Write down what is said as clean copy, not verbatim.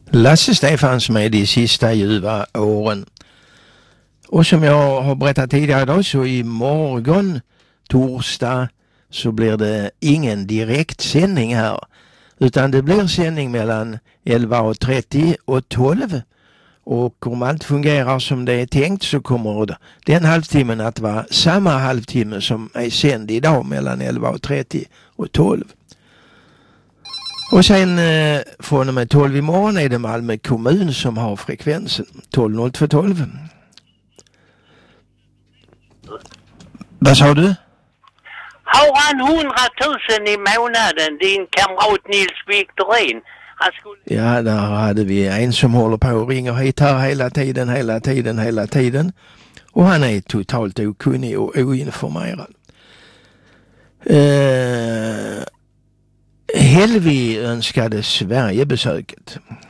Lasse Stefans med de sista ljuva åren. Och som jag har berättat tidigare idag, så imorgon torsdag så blir det ingen direktsändning här. Utan det blir sändning mellan 11.30 och 12. Och om allt fungerar som det är tänkt så kommer den halvtimmen att vara samma halvtimme som är sänd idag mellan 11.30 och 12. Och sen från och med 12 imorgon är det Malmö kommun som har frekvensen 12.02.12. Vad sa du? Har han 100 000 i månaden, din kamrat Nils Victorin? Ja, där hade vi en som håller på och ringer hit här hela tiden. Och han är totalt okunnig och oinformerad. Helvi önskade Sverigebesöket.